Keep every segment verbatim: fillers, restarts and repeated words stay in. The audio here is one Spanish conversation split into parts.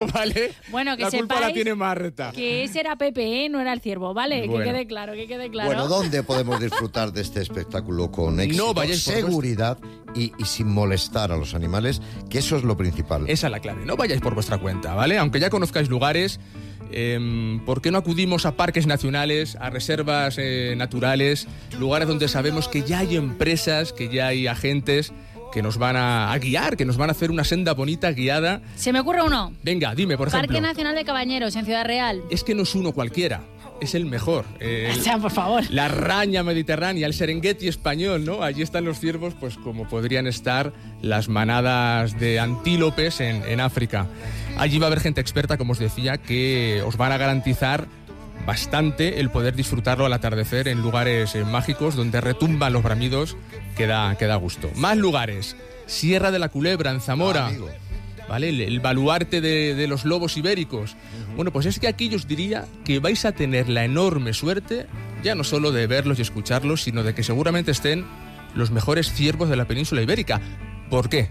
¿vale? Bueno, que la culpa la sepáis tiene Marta. que ese era Pepe, ¿eh? No era el ciervo, ¿vale? Bueno. Que quede claro, que quede claro. Bueno, ¿dónde podemos disfrutar de este espectáculo con éxito, No vayáis por seguridad y, y sin molestar a los animales? Que eso es lo principal. Esa es la clave. No vayáis por vuestra cuenta, ¿vale? Aunque ya conozcáis lugares, eh, ¿por qué no acudimos a parques nacionales, a reservas eh, naturales, lugares donde sabemos que ya hay empresas, que ya hay agentes que nos van a, a guiar, que nos van a hacer una senda bonita, guiada? Se me ocurre uno. Venga, dime, por ejemplo. Parque Nacional de Cabañeros, en Ciudad Real. Es que no es uno cualquiera, es el mejor. El, O sea, por favor. La Raña Mediterránea, el Serengeti español, ¿no? Allí están los ciervos, pues como podrían estar las manadas de antílopes en, en África. Allí va a haber gente experta, como os decía, que os van a garantizar bastante el poder disfrutarlo al atardecer en lugares eh, mágicos donde retumban los bramidos, que da, que da gusto. Más lugares. Sierra de la Culebra, en Zamora. Amigo. ¿Vale? El, el baluarte de, de los lobos ibéricos. Uh-huh. Bueno, pues es que aquí yo os diría que vais a tener la enorme suerte, ya no solo de verlos y escucharlos, sino de que seguramente estén los mejores ciervos de la península ibérica. ¿Por qué?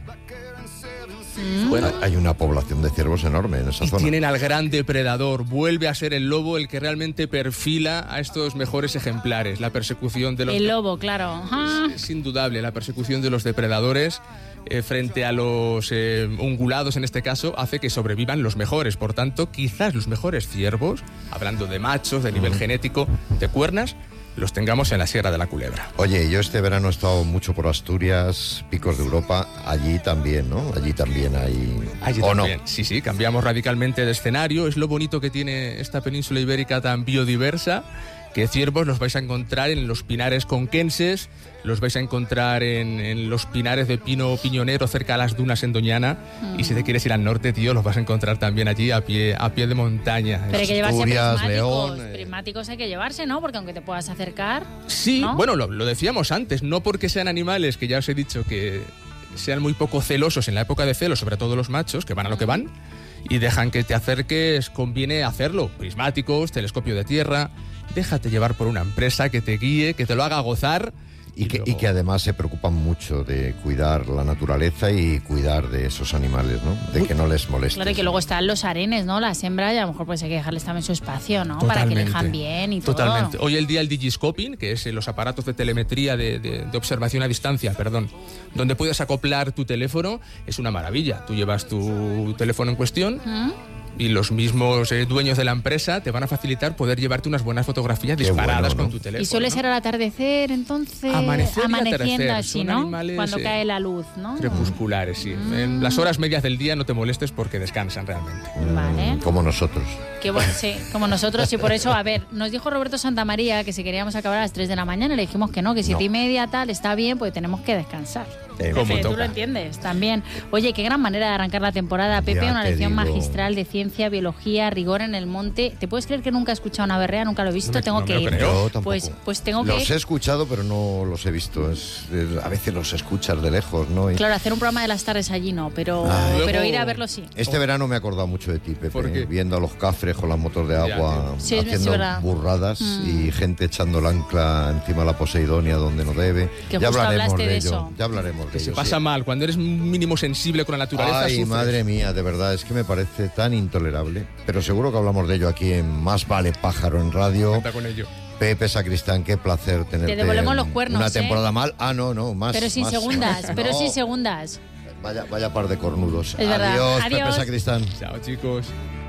Bueno, hay una población de ciervos enorme en esa Y zona. tienen al gran depredador. Vuelve a ser el lobo el que realmente perfila a estos mejores ejemplares. La persecución de los... El lobo, claro. Ajá. Es, es indudable, la persecución de los depredadores eh, frente a los eh, ungulados, en este caso, hace que sobrevivan los mejores. Por tanto, quizás los mejores ciervos, hablando de machos, de nivel uh-huh. genético, de cuernas, los tengamos en la Sierra de la Culebra. Oye, yo este verano he estado mucho por Asturias, Picos de Europa, allí también, ¿no? Allí también hay... Allí ¿O también, no? sí, sí, cambiamos radicalmente de escenario. Es lo bonito que tiene esta península ibérica tan biodiversa, que ciervos los vais a encontrar en los pinares conquenses, los vais a encontrar en, en los pinares de pino piñonero cerca a las dunas en Doñana, mm. y si te quieres ir al norte, tío, los vas a encontrar también allí a pie, a pie de montaña. Pero hay que llevarse Asturias, prismáticos, León, eh. prismáticos hay que llevarse, ¿no? Porque aunque te puedas acercar... Sí, ¿no? bueno, lo, lo decíamos antes, no porque sean animales, que ya os he dicho que sean muy poco celosos en la época de celo, sobre todo los machos, que van a lo que van, y dejan que te acerques, conviene hacerlo. Prismáticos, telescopio de tierra, déjate llevar por una empresa que te guíe, que te lo haga gozar. Y, y, que, luego... y que además se preocupan mucho de cuidar la naturaleza y cuidar de esos animales, ¿no? De que no les moleste. Claro, y que luego están los arenes, ¿no? Las hembras, y a lo mejor pues hay que dejarles también su espacio, ¿no? Totalmente. Para que elijan bien y todo. Totalmente. Hoy el día el digiscoping, que es los aparatos de telemetría, de, de, de observación a distancia, perdón, donde puedes acoplar tu teléfono, es una maravilla. Tú llevas tu teléfono en cuestión... ¿Mm? Y los mismos eh, dueños de la empresa te van a facilitar poder llevarte unas buenas fotografías Qué disparadas bueno, ¿no? con tu teléfono. Y suele ¿no? ser al atardecer, entonces... Amanecer amaneciendo y atardecer. así, Son ¿no? animales, Cuando eh, cae la luz, ¿no? Crepusculares, sí. Mm. En las horas medias del día no te molestes porque descansan realmente. Vale. Mm, como nosotros. Qué bueno, sí, como nosotros. Y por eso, a ver, nos dijo Roberto Santamaría que si queríamos acabar a las tres de la mañana, le dijimos que no, que siete no. y media tal, está bien, pues tenemos que descansar. Eh, Como Pepe, toca. tú lo entiendes también. Oye, qué gran manera de arrancar la temporada, Pepe, Ya una te lección digo. magistral de ciencia, biología, rigor en el monte. ¿Te puedes creer que nunca he escuchado una berrea? Nunca lo he visto, No me- tengo no que me lo ir. creo. Yo tampoco. Pues, pues tengo que Los ir. he escuchado, pero no los he visto. Es, es- a veces los escuchas de lejos, ¿no? Y Claro, hacer un programa de las tardes allí no, pero, Ay. pero Luego- ir a verlo sí. Este verano me he acordado mucho de ti, Pepe, ¿Por qué? viendo a los cafres con las motos de Ya, agua, tío. Sí, es haciendo verdad. burradas Mm. y gente echando el ancla encima de la Poseidonia donde no debe. Que ya justo hablaremos hablaste de, de ello. eso. Ya hablaremos de Que se ello, pasa sí. mal. Cuando eres mínimo sensible con la naturaleza, Ay, sufres. madre mía, de verdad, es que me parece tan intolerable. Pero seguro que hablamos de ello aquí en Más Vale Pájaro en Radio. Cuenta con ello. Pepe Sacristán, qué placer tenerte. Te devolvemos en los cuernos, Una ¿eh? temporada mal. Ah, no, no, más. Pero sin más, segundas, más. pero No. sin segundas. Vaya, vaya par de cornudos. Es verdad. Adiós, Adiós. Pepe Sacristán. Chao, chicos.